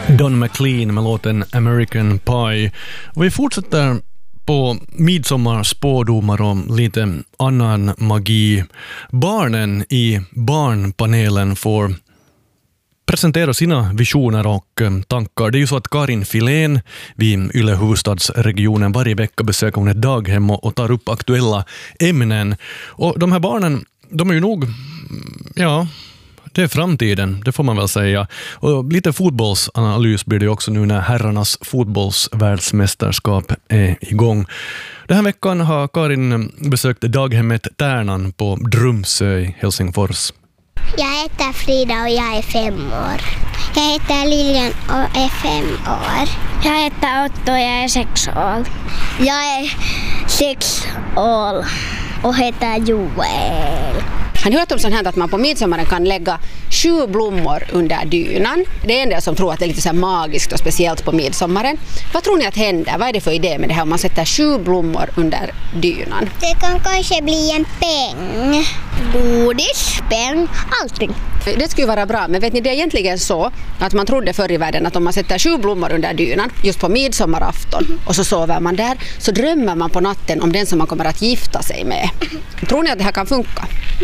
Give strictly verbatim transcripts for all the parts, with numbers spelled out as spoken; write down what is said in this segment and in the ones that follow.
Don McLean med låten American Pie. Och vi fortsätter på midsommarspådomar och lite annan magi. Barnen i barnpanelen får presentera sina visioner och tankar. Det är ju så att Karin Filén vid Yle Huvudstadsregionen varje vecka besöker hon ett daghem och tar upp aktuella ämnen. Och de här barnen, de är ju nog, ja, det är framtiden, det får man väl säga. Och lite fotbollsanalys blir det också nu när herrarnas fotbollsvärldsmästerskap är igång. Den här veckan har Karin besökt daghemmet Tärnan på Drumsö i Helsingfors. Jag heter Frida och jag är fem år. Jag heter Lilian och är fem år. Jag heter Otto och jag är sex år. Jag är sex år och heter Joel. Har ni hört om sånt här att man på midsommaren kan lägga sju blommor under dynan? Det är en del som tror att det är lite så här magiskt och speciellt på midsommaren. Vad tror ni att händer? Vad är det för idé med det här om man sätter sju blommor under dynan? Det kan kanske bli en peng. Godis, peng, allting. Det skulle vara bra, men vet ni, det är egentligen så att man trodde förr i världen att om man sätter sju blommor under dynan just på midsommarafton och så sover man där, så drömmer man på natten om den som man kommer att gifta sig med. Tror ni att det här kan funka?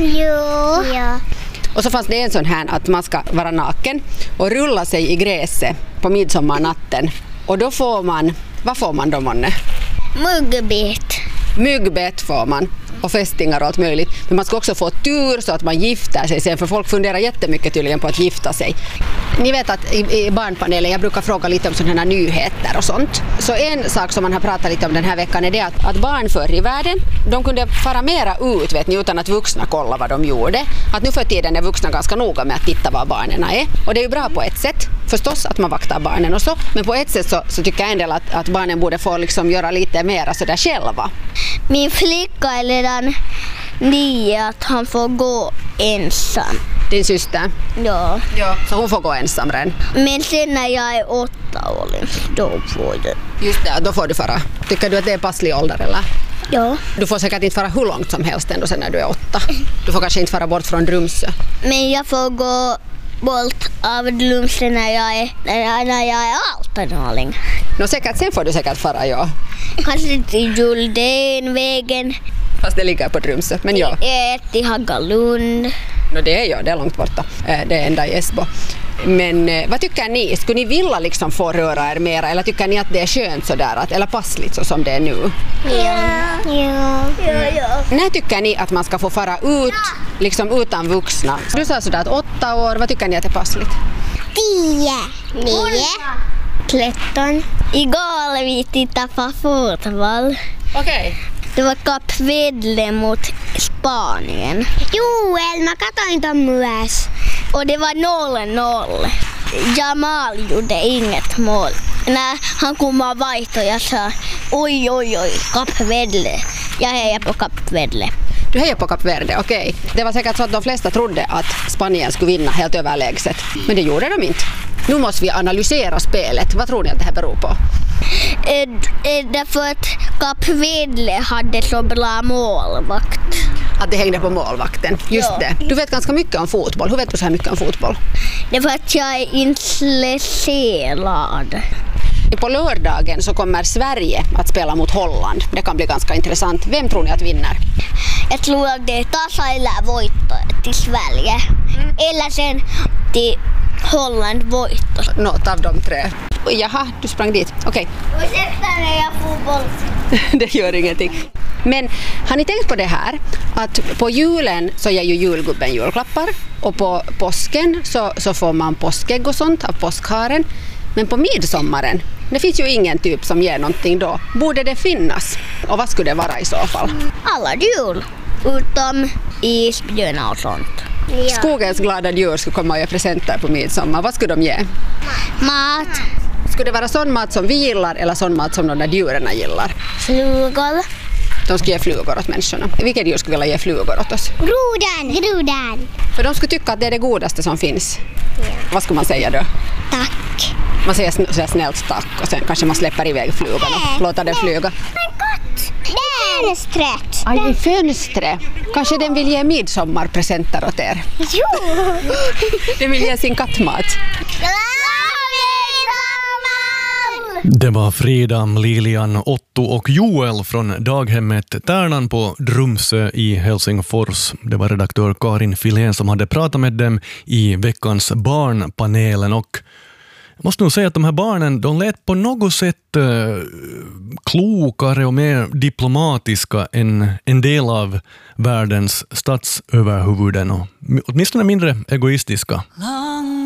Jo. Ja. Och så fanns det en sån här att man ska vara naken och rulla sig i gräset på midsommarnatten. Och då får man, vad får man då, Monne? Muggbett. Myggbett får man. Och fästingar och allt möjligt. Men man ska också få tur så att man gifter sig sen, för folk funderar jättemycket tydligen på att gifta sig. Ni vet att i, i barnpanelen, jag brukar fråga lite om sådana här nyheter och sånt. Så en sak som man har pratat lite om den här veckan är det att, att barn förr i världen, de kunde fara mera ut, vet ni, utan att vuxna kolla vad de gjorde. Att nu för tiden är vuxna ganska noga med att titta vad barnen är. Och det är ju bra på ett sätt, förstås att man vaktar barnen och så. Men på ett sätt så, så tycker jag en del att, att barnen borde få liksom göra lite mera sådär själva. Min flicka är redan nio att han får gå ensam. Din syster? Ja. Ja. Så hon får gå ensam redan? Men sen när jag är åtta år, då får du. Just det, då får du fara. Tycker du att det är passlig ålder eller? Ja. Du får säkert inte fara hur långt som helst ändå sen när du är åtta. Du får kanske inte fara bort från Drumsö. Men jag får gå bort av Drumsö när jag är, när jag är arton-åring. Nå säkert, sen får du säkert fara, ja. Kanske till Juldenvägen. Fast det ligger på Drumsö, men ja. Ett i Hagalund. No, det är ju, det är långt borta. Det är ända i Esbo. Men vad tycker ni? Skulle ni vilja liksom få röra er mera, eller tycker ni att det är skönt sådär, att, eller passligt så som det är nu? Ja. Ja. Ja, ja. När tycker ni att man ska få fara ut liksom utan vuxna? Du sa sådär att åtta år, vad tycker ni att det är passligt? Tio. Nio. Tretton. Igår vi tittade på fotboll. Okej. Okay. Det var Kap Verde mot Spanien. Joel, man katsoi inte myös. Och det var noll noll. Jamal gjorde inget mål. När han kom och vaihto, jag sa oj, oj, oj, Kap Verde. Jag hejar på Kap Verde. Du hejar på Kap Verde, okej. Okay. Det var säkert så att de flesta trodde att Spanien skulle vinna helt överlägset. Men det gjorde de inte. Nu måste vi analysera spelet. Vad tror ni att det här beror på? Därför att Kap Verde hade så bra målvakt. Att det hängde på målvakten, just ja. Det. Du vet ganska mycket om fotboll. Hur vet du så här mycket om fotboll? Det är för att jag är intresserad. På lördagen så kommer Sverige att spela mot Holland. Det kan bli ganska intressant. Vem tror ni att vinner? Jag tror att det är tasa eller voitto till Sverige. Mm. Eller sen till Holland voitto. Något av de tre. Jaha, du sprang dit. Okej. Okay. Ursäkta när jag fotboll. Det gör ingenting. Men har ni tänkt på det här? Att på julen så ger ju julgubben julklappar. Och på påsken så, så får man påskägg och sånt av påskharen. Men på midsommaren, det finns ju ingen typ som ger någonting då. Borde det finnas? Och vad skulle det vara i så fall? Alla djur, utom isbjörnar och sånt. Ja. Skogens glada djur skulle komma och ge presenter på midsommar. Vad skulle de ge? Mat. Skulle det vara sån mat som vi gillar eller sån mat som de där djuren gillar? Flugor. De skulle ge flugor åt människorna. Vilket djur skulle vilja ge flugor åt oss? Grodan. Grodan. För de skulle tycka att det är det godaste som finns. Ja. Vad skulle man säga då? Tack. Man säger sn- snällt tack och sen kanske man släpper iväg flugan och låter den flyga. Men gott! Det är fönstret. Aj, i fönstret. Kanske den vill ge midsommarpresenter åt er. Jo! Den vill ge sin kattmat. Ja, Det var Frida, Lilian, Otto och Joel från daghemmet Tärnan på Drumsö i Helsingfors. Det var redaktör Karin Filén som hade pratat med dem i veckans Barnpanelen, och jag måste nog säga att de här barnen, de lät på något sätt eh, klokare och mer diplomatiska än en del av världens statsöverhuvuden, och åtminstone mindre egoistiska. Long